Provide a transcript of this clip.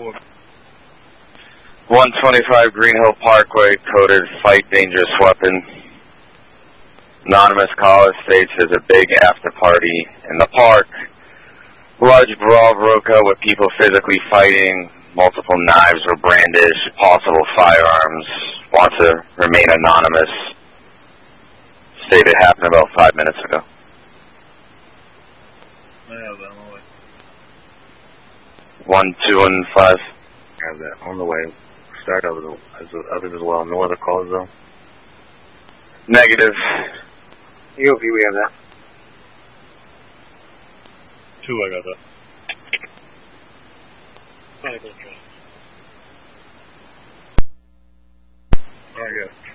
125 Green Hill Parkway, coded fight dangerous weapon. Anonymous caller states there's a big after party in the park. Large brawl broke out with people physically fighting. Multiple knives were brandished, possible firearms. Wants to remain anonymous. Stated happened about 5 minutes ago. I have that on the way. 1215. I have that on the way. Start others as well. No other calls though? Negative. EOP, we have that. 2, I got that. I got it. Alright, good.